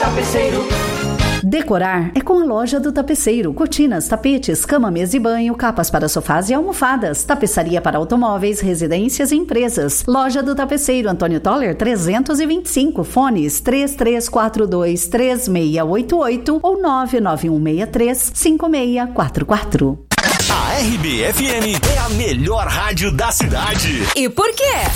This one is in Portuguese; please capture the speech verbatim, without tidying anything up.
Tapeceiro. Decorar é com a Loja do Tapeceiro. Cortinas, tapetes, cama, mesa e banho, capas para sofás e almofadas. Tapeçaria para automóveis, residências e empresas. Loja do Tapeceiro, Antônio Toller trezentos e vinte e cinco. Fones três três quatro dois, três seis oito oito ou nove nove um seis três, cinco seis quatro quatro. A R B F M é a melhor rádio da cidade. E por quê?